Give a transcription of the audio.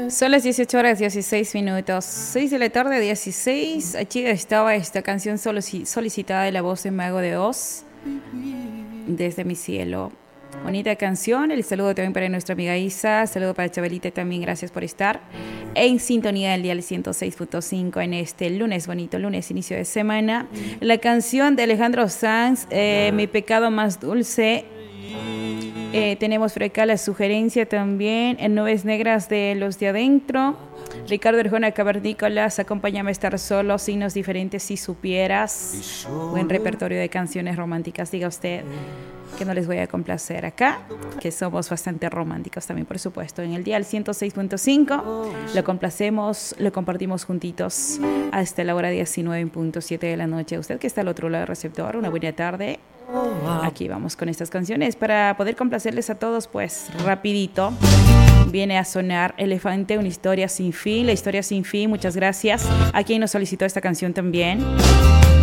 Son las 18 horas 16 minutos, 6 de la tarde 16. Allí estaba esta canción solicitada de la voz de Mago de Oz, Desde mi cielo. Bonita canción. El saludo también para nuestra amiga Isa. Saludo para Chabelita también. Gracias por estar en sintonía del dial 106.5 en este lunes, bonito lunes, inicio de semana. La canción de Alejandro Sanz, Mi pecado más dulce. Tenemos por acá la sugerencia también en Nubes Negras de Los de Adentro. Ricardo Arjona Cavernícolas, Acompáñame a estar solo, Signos diferentes si supieras. Buen repertorio de canciones románticas, diga usted que no les voy a complacer acá, que somos bastante románticos también, por supuesto. En el dial 106.5 lo complacemos, lo compartimos juntitos hasta la hora 19.7 de la noche. Usted que está al otro lado del receptor, una buena tarde. Aquí vamos con estas canciones para poder complacerles a todos, pues rapidito. Viene a sonar Elefante, una historia sin fin, la historia sin fin. Muchas gracias a quien nos solicitó esta canción también.